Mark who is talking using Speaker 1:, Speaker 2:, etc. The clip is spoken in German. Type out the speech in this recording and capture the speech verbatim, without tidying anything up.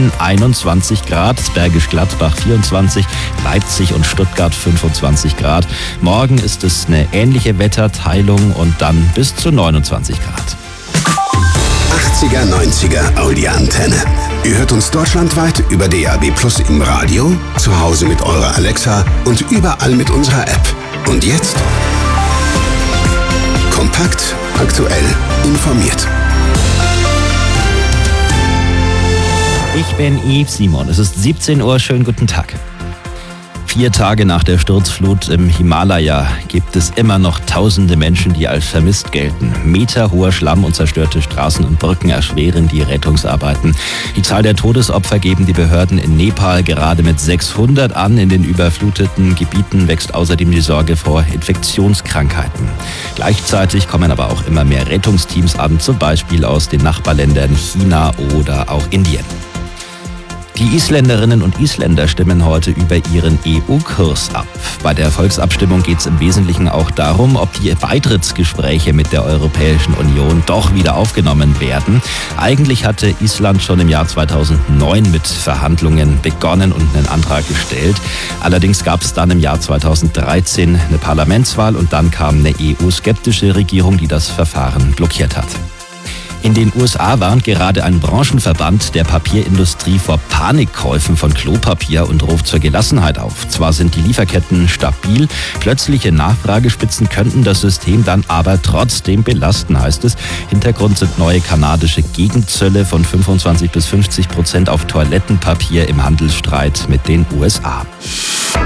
Speaker 1: München einundzwanzig Grad, Bergisch Gladbach vierundzwanzig, Leipzig und Stuttgart fünfundzwanzig Grad. Morgen ist es eine ähnliche Wetterteilung und dann bis zu neunundzwanzig Grad.
Speaker 2: achtziger, neunziger Audi-Antenne. Ihr hört uns deutschlandweit über D A B Plus im Radio, zu Hause mit eurer Alexa und überall mit unserer App. Und jetzt kompakt, aktuell, informiert.
Speaker 1: Ich bin Yves Simon. Es ist siebzehn Uhr. Schönen guten Tag. Vier Tage nach der Sturzflut im Himalaya gibt es immer noch tausende Menschen, die als vermisst gelten. Meterhoher Schlamm und zerstörte Straßen und Brücken erschweren die Rettungsarbeiten. Die Zahl der Todesopfer geben die Behörden in Nepal gerade mit sechshundert an. In den überfluteten Gebieten wächst außerdem die Sorge vor Infektionskrankheiten. Gleichzeitig kommen aber auch immer mehr Rettungsteams an, zum Beispiel aus den Nachbarländern China oder auch Indien. Die Isländerinnen und Isländer stimmen heute über ihren E U-Kurs ab. Bei der Volksabstimmung geht es im Wesentlichen auch darum, ob die Beitrittsgespräche mit der Europäischen Union doch wieder aufgenommen werden. Eigentlich hatte Island schon im Jahr zweitausendneun mit Verhandlungen begonnen und einen Antrag gestellt. Allerdings gab es dann im Jahr zweitausenddreizehn eine Parlamentswahl und dann kam eine E U-skeptische Regierung, die das Verfahren blockiert hat. In den U S A warnt gerade ein Branchenverband der Papierindustrie vor Panikkäufen von Klopapier und ruft zur Gelassenheit auf. Zwar sind die Lieferketten stabil, plötzliche Nachfragespitzen könnten das System dann aber trotzdem belasten, heißt es. Hintergrund sind neue kanadische Gegenzölle von fünfundzwanzig bis fünfzig Prozent auf Toilettenpapier im Handelsstreit mit den U S A.